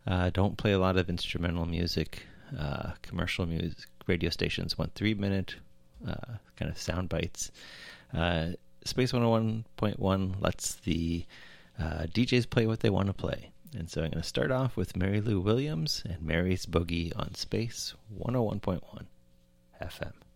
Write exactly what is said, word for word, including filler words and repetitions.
Uh, don't play a lot of instrumental music. Uh, commercial music radio stations want three minute uh, kind of sound bites. Uh, Space one oh one point one lets the uh, D Js play what they want to play. And so I'm going to start off with Mary Lou Williams and Mary's Boogie on Space one oh one point one F M.